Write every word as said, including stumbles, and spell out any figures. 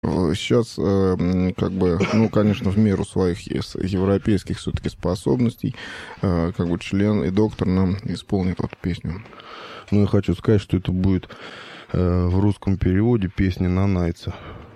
Сейчас, э, как бы, ну, конечно, в меру своих ес- европейских все-таки способностей, э, как бы член и доктор нам исполнит эту песню. Ну, я хочу сказать, что это будет э, в русском переводе песня Нанайца.